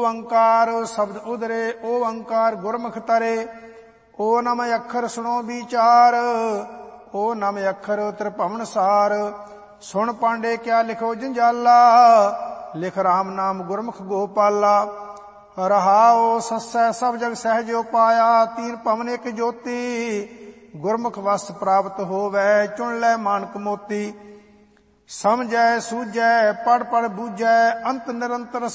ਓੰਕਾਰ ਸ਼ਬਦ ਉਦਰੇ, ਓੰਕਾਰ ਗੁਰਮੁਖ ਤਰੇ। ਓ ਨਮ ਅੱਖਰ ਸੁਣੋ ਵਿਚਾਰ, ਓ ਨਮ ਅੱਖਰ ਤ੍ਰਿਭਵਨ ਸਾਰ। ਸੁਣ ਪਾਂਡੇ ਕਿਆ ਲਿਖੋ ਜੰਜਾਲਾ, ਲਿਖ ਰਾਮ ਨਾਮ ਗੁਰਮੁਖ ਗੋਪਾਲਾ। ਰਹਾਉ ਸੱਸੈ ਸਭ ਜਗ ਸਹਿਜੋ ਪਾਇਆ, ਤੀਨ ਭਵਨ ਇੱਕ ਜੋਤੀ। ਗੁਰਮੁਖ ਵਸ ਪ੍ਰਾਪਤ ਹੋਵੈ, ਚੁਣ ਲੈ ਮਾਨਕ ਮੋਤੀ। ਸਮਝੈ ਸੂਝੈ ਪੜ ਪੜ ਬੂਝੈ, ਅੰਤ ਨਿਰੰਤਰ